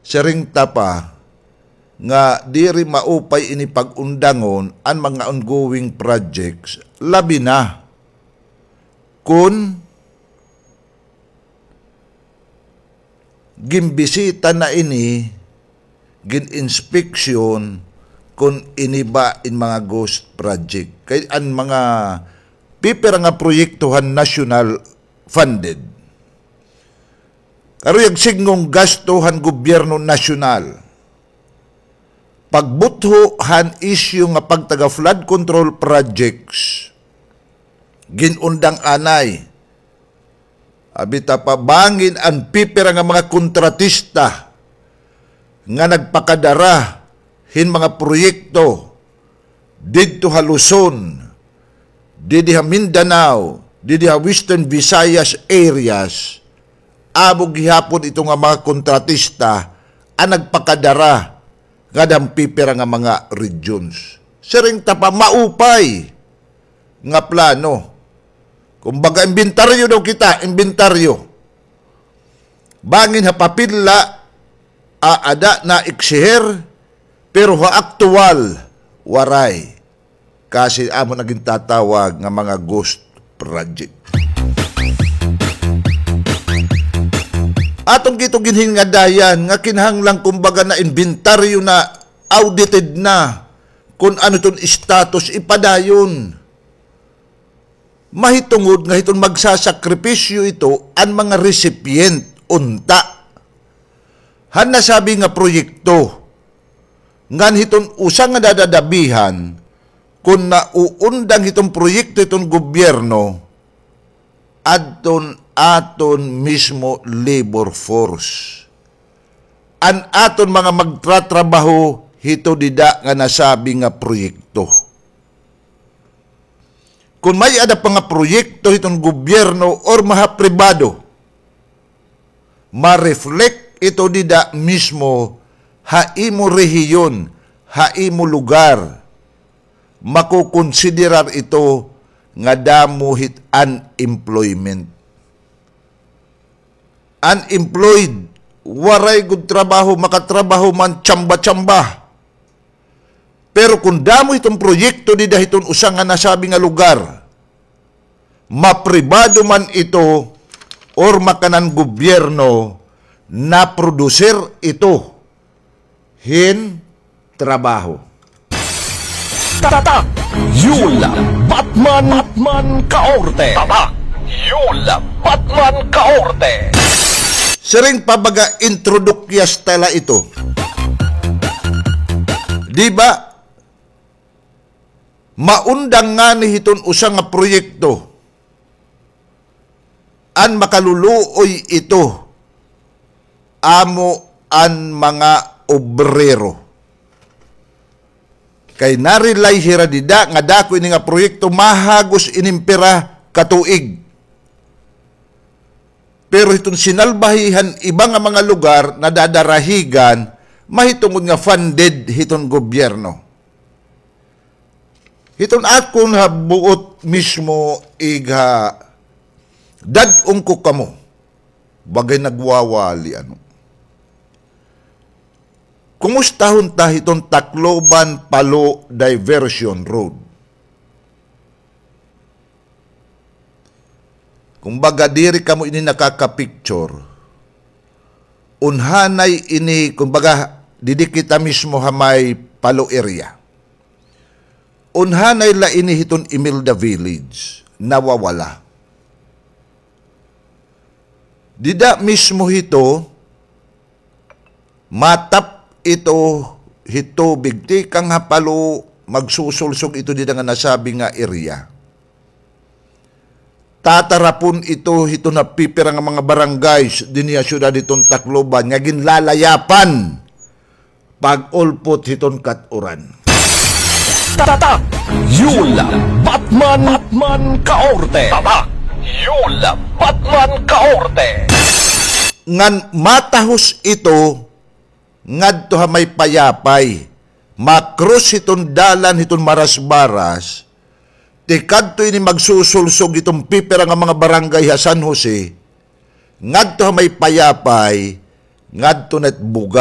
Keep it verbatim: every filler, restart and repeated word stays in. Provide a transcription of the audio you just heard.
Siring tapa nga diri maupay ini pag-undangon ang mga ongoing projects labi na kun gimbisita na ini gin-inspeksyon kung iniba in mga ghost project kay ang mga pipira nga proyektuhan national funded karuyag signong gastuhan gobyerno nasyonal pagbuthohan issue nga pagtaga flood control projects ginundang anay abita pa bangin ang pipira nga mga kontratista nga nagpakadara hin mga proyekto didto ha Luzon, didi ha Mindanao, didi ha Western Visayas areas, abog gihapon ito nga mga kontratista ang nagpakadara nga dampipira nga mga regions. Siring tapa maupay nga plano. Kumbaga, inventaryo daw kita, inventaryo. Bangin ha papilla, aada na iksihir, pero ha aktual, waray. Kasi amo naging tatawag nga mga ghost project. Atong gito ginhin nga dayan, nga kinahanglang kumbaga na inventaryo na audited na kung ano itong status ipadayon. Mahitungod nga itong magsasakripisyo ito ang mga recipient unta. Han nasabi nga proyekto, ngan hitong usang nga dadadabihan kung nauundang itong proyekto itong gobyerno adton aton mismo labor force. An aton mga magtratrabaho hito dida nga nasabi nga proyekto. Kung may ada pa nga proyekto itong gobyerno or mga pribado, ma-reflect ito dida mismo haimo rehiyon, haimo lugar, makukonsiderar ito nga damo hit unemployment. Unemployed, waray gud trabaho, makatrabaho man tsamba-tsamba. Pero kung damo itong proyekto di dahiton usang nga nasabi nga lugar, mapribado man ito or makanan gobyerno na producer ito, hin trabaho. Tatak! Yula! Batman! Batman Kaorte! Tatak! Yula! Batman Kaorte! Siring pabaga introdukyas tala ito. Di ba? Maundang nga ni hiton usang nga proyekto an makaluluoy ito amo an mga obrero. Kay narilay hiradida nga dako ini nga proyekto mahagos inimpira katuig. Pero itong sinalbahihan ibang nga mga lugar na dadarahigan mahitungod nga funded hiton gobyerno. Hiton at kung habuot mismo iga dadong ko kamo bagay nagwawali ano. Kumustahon ta hiton Tacloban Palo Diversion Road. Kumbaga diri kamo ini nakaka-picture. Unhanay ini kumbaga didi kita mismo hamay Palo area. Unhanay la ini hiton Imelda Village nawawala. Dida mismo hito matap ito hito bigti kang hapalo magsusulsog ito dida nga nasabi nga area. Tatarapon ito hito na pipira nga mga barangays dinya syudad itong Tacloban nga ginlalayapan pag ulpot hiton katuran. Tatak! Yula! Batman! Batman Kaorte! Tatak! Yula! Batman Kaorte! Ngan matahos ito ngadto ha may payapay makros hiton dalan hiton maras-baras tikadto ini magsusulsog itong pipira nga mga barangay ha San Jose ngadto ha may payapay ngadto net buga